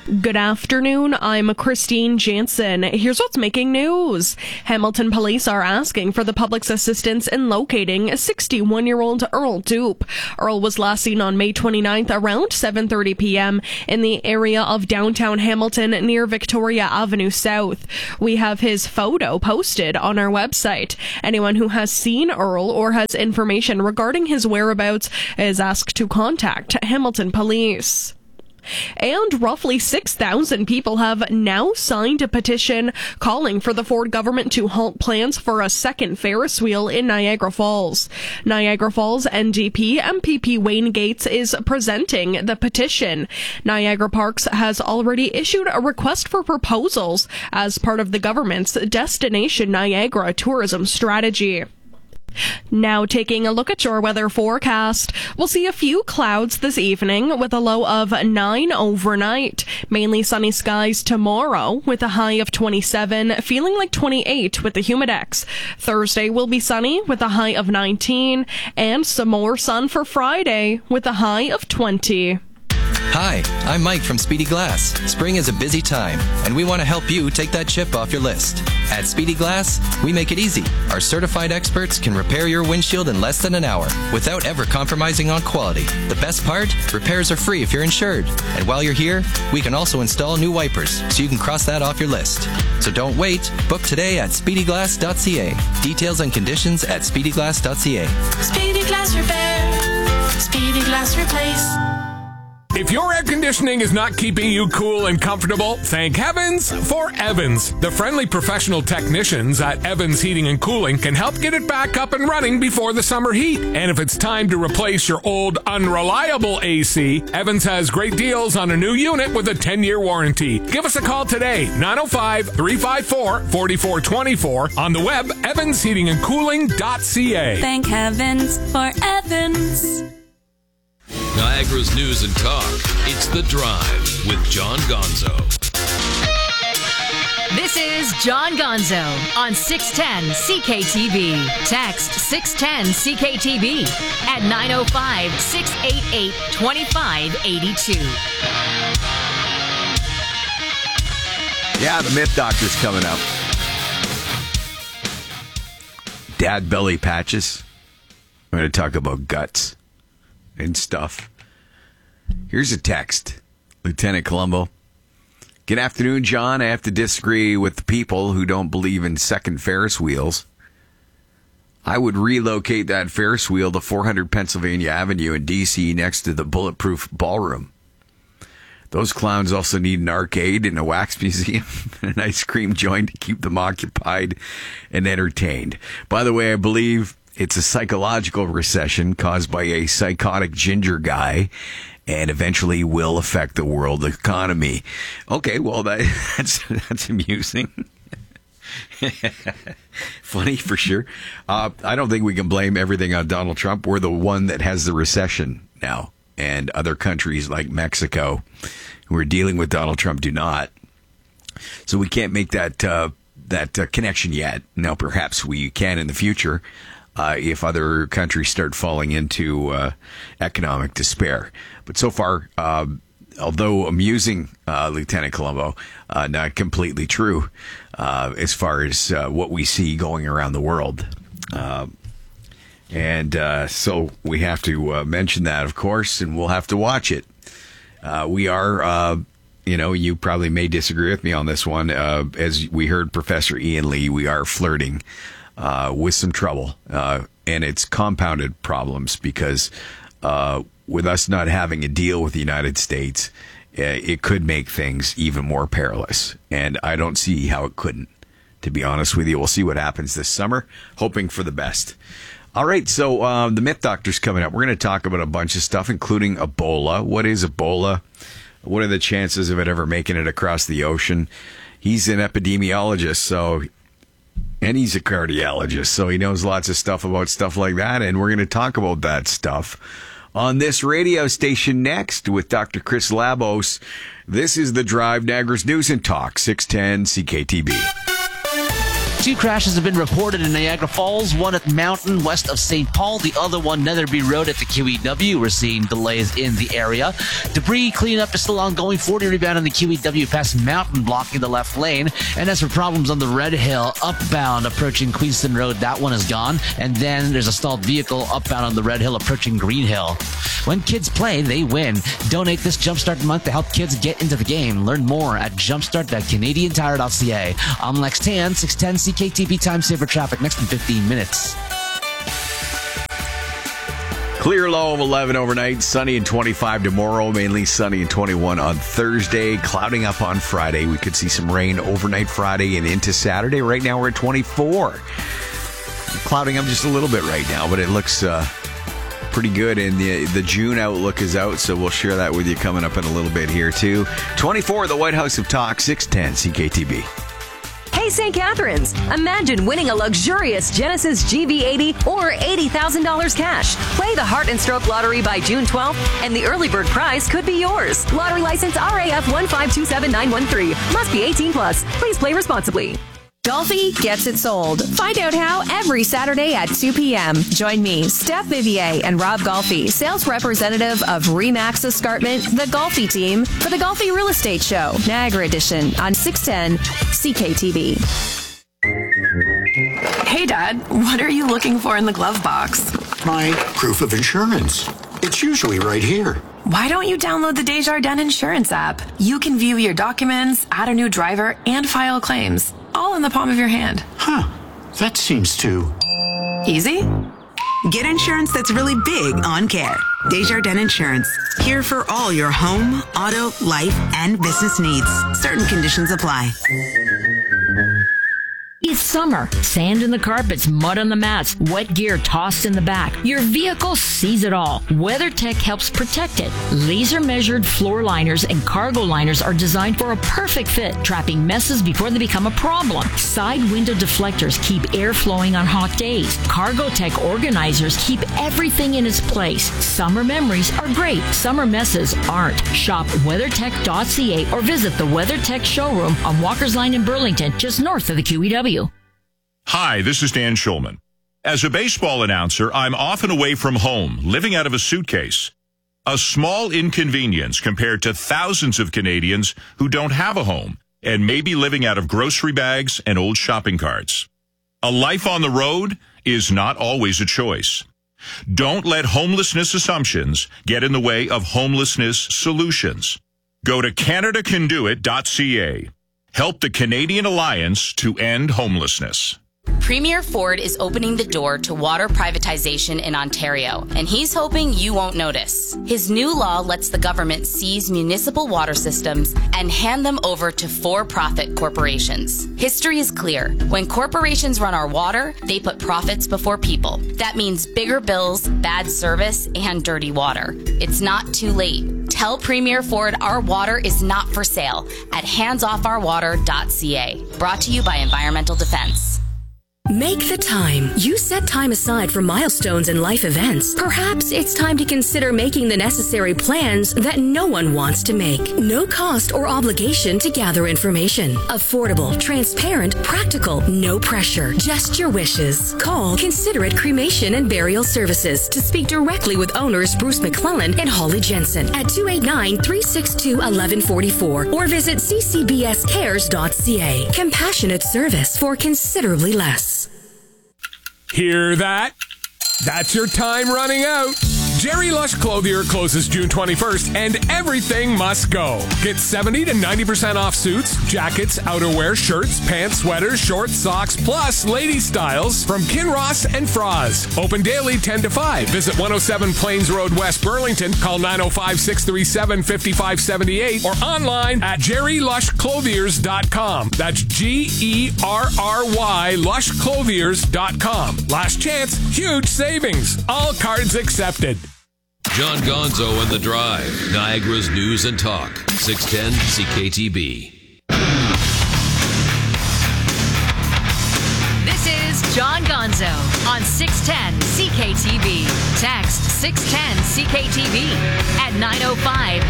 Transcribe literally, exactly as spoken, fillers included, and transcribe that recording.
Good afternoon, I'm Christine Jansen. Here's what's making news. Hamilton police are asking for the public's assistance in locating sixty-one-year-old Earl Dupe. Earl was last seen on May twenty-ninth around seven thirty p.m. in the area of downtown Hamilton near Victoria Avenue South. We have his photo posted on our website. Anyone who has seen Earl or has information regarding his whereabouts is asked to contact Hamilton Police. And roughly six thousand people have now signed a petition calling for the Ford government to halt plans for a second Ferris wheel in Niagara Falls. Niagara Falls N D P M P P Wayne Gates is presenting the petition. Niagara Parks has already issued a request for proposals as part of the government's Destination Niagara tourism strategy. Now taking a look at your weather forecast. We'll see a few clouds this evening with a low of nine overnight. Mainly sunny skies tomorrow with a high of twenty-seven, feeling like twenty-eight with the humidex. Thursday will be sunny with a high of nineteen, and some more sun for Friday with a high of twenty. Hi, I'm Mike from Speedy Glass. Spring is a busy time, and we want to help you take that chip off your list. At Speedy Glass, we make it easy. Our certified experts can repair your windshield in less than an hour without ever compromising on quality. The best part? Repairs are free if you're insured. And while you're here, we can also install new wipers, so you can cross that off your list. So don't wait. Book today at speedy glass dot c a. Details and conditions at speedy glass dot c a. Speedy Glass Repair. Speedy Glass Replace. If your air conditioning is not keeping you cool and comfortable, thank heavens for Evans. The friendly professional technicians at Evans Heating and Cooling can help get it back up and running before the summer heat. And if it's time to replace your old, unreliable A C, Evans has great deals on a new unit with a ten-year warranty. Give us a call today, nine oh five, three five four, four four two four, on the web, evans heating and cooling dot c a. Thank heavens for Evans. Niagara's news and talk. It's The Drive with John Gonzo. This is John Gonzo on six ten C K T B. Text six ten C K T B at nine oh five, six eight eight, two five eight two. Yeah, the Myth Doctor's coming up. Dad belly patches. We're going to talk about guts and stuff. Here's a text. Lieutenant Colombo. Good afternoon, John. I have to disagree with the people who don't believe in second Ferris wheels. I would relocate that Ferris wheel to four hundred Pennsylvania Avenue in D C next to the Bulletproof Ballroom. Those clowns also need an arcade and a wax museum and an ice cream joint to keep them occupied and entertained. By the way, I believe it's a psychological recession caused by a psychotic ginger guy and eventually will affect the world economy. Okay, well, that, that's that's amusing. Funny for sure. Uh, I don't think we can blame everything on Donald Trump. We're the one that has the recession now. And other countries like Mexico who are dealing with Donald Trump do not. So we can't make that uh, that uh, connection yet. Now, perhaps we can in the future. Uh, if other countries start falling into uh, economic despair. But so far, uh, although amusing, uh, Lieutenant Colombo, uh, not completely true uh, as far as uh, what we see going around the world. Uh, and uh, so we have to uh, mention that, of course, and we'll have to watch it. Uh, we are, uh, you know, you probably may disagree with me on this one. Uh, as we heard Professor Ian Lee, we are flirting Uh, with some trouble, uh, and it's compounded problems because uh, with us not having a deal with the United States, uh, it could make things even more perilous, and I don't see how it couldn't, to be honest with you. We'll see what happens this summer, hoping for the best. All right, so uh, the Myth Doctor's coming up. We're going to talk about a bunch of stuff, including Ebola. What is Ebola? What are the chances of it ever making it across the ocean? He's an epidemiologist, so... And he's a cardiologist, so he knows lots of stuff about stuff like that, and we're going to talk about that stuff on this radio station next with Doctor Chris Labos. This is The Drive, Niagara's News and Talk, six ten C K T B. Two crashes have been reported in Niagara Falls, one at Mountain west of Saint Paul, the other one Netherby Road at the Q E W. We're seeing delays in the area. Debris cleanup is still ongoing. forty rebound on the Q E W past Mountain, blocking the left lane. And as for problems on the Red Hill upbound approaching Queenston Road, that one is gone. And then there's a stalled vehicle upbound on the Red Hill approaching Green Hill. When kids play, they win. Donate this Jumpstart month to help kids get into the game. Learn more at jumpstart dot canadian tire dot c a. I'm Lex Tan, six ten C K T V time saver traffic next in fifteen minutes. Clear low of eleven overnight, sunny and twenty-five tomorrow, mainly sunny and twenty-one on Thursday, clouding up on Friday. We could see some rain overnight Friday and into Saturday. Right now we're at twenty-four. Clouding up just a little bit right now, but it looks uh, pretty good. And the, the June outlook is out, so we'll share that with you coming up in a little bit here too. twenty-four, the White House of Talk, six ten C K T B. Hey, Saint Catharines, imagine winning a luxurious Genesis G V eighty or eighty thousand dollars cash. Play the Heart and Stroke Lottery by June twelfth, and the early bird prize could be yours. Lottery license R A F one five two seven nine one three. Must be eighteen plus. Please play responsibly. Golfi gets it sold. Find out how every Saturday at two p.m. Join me, Steph Vivier, and Rob Golfi, sales representative of Remax Escarpment, the Golfi team, for the Golfi Real Estate Show, Niagara Edition, on six ten C K T V. Hey, Dad, what are you looking for in the glove box? My proof of insurance. It's usually right here. Why don't you download the Desjardins Insurance app? You can view your documents, add a new driver, and file claims, all in the palm of your hand. Huh. That seems too... easy? Get insurance that's really big on care. Desjardins Insurance. Here for all your home, auto, life, and business needs. Certain conditions apply. It's summer. Sand in the carpets, mud on the mats, wet gear tossed in the back. Your vehicle sees it all. WeatherTech helps protect it. Laser measured floor liners and cargo liners are designed for a perfect fit, trapping messes before they become a problem. Side window deflectors keep air flowing on hot days. Cargotech organizers keep everything in its place. Summer memories are great. Summer messes aren't. Shop weathertech dot c a or visit the WeatherTech showroom on Walker's Line in Burlington, just north of the Q E W. Hi, this is Dan Schulman. As a baseball announcer, I'm often away from home, living out of a suitcase. A small inconvenience compared to thousands of Canadians who don't have a home and may be living out of grocery bags and old shopping carts. A life on the road is not always a choice. Don't let homelessness assumptions get in the way of homelessness solutions. Go to canada can do it dot c a. Help the Canadian Alliance to end homelessness. Premier Ford is opening the door to water privatization in Ontario, and he's hoping you won't notice. His new law lets the government seize municipal water systems and hand them over to for-profit corporations. History is clear. When corporations run our water, they put profits before people. That means bigger bills, bad service, and dirty water. It's not too late. Tell Premier Ford our water is not for sale at hands off our water dot c a. Brought to you by Environmental Defense. Make the time. You set time aside for milestones and life events. Perhaps it's time to consider making the necessary plans that no one wants to make. No cost or obligation to gather information. Affordable, transparent, practical, no pressure. Just your wishes. Call Considerate Cremation and Burial Services to speak directly with owners Bruce McClellan and Holly Jensen at two eight nine, three six two, one one four four or visit c c b s cares dot c a. Compassionate service for considerably less. Hear that? That's your time running out. Jerry Lush Clothier closes June twenty-first, and everything must go. Get seventy to ninety percent off suits, jackets, outerwear, shirts, pants, sweaters, shorts, socks, plus lady styles from Kinross and Froz. Open daily ten to five. Visit one oh seven Plains Road, West Burlington. Call nine oh five, six three seven, five five seven eight or online at jerry lush clothiers dot com. That's G E R R Y lush clothiers dot com. Last chance, huge savings. All cards accepted. John Gonzo and The Drive, Niagara's News and Talk, six ten C K T B. This is John Gonzo on six ten C K T B. Text six ten C K T B at nine oh five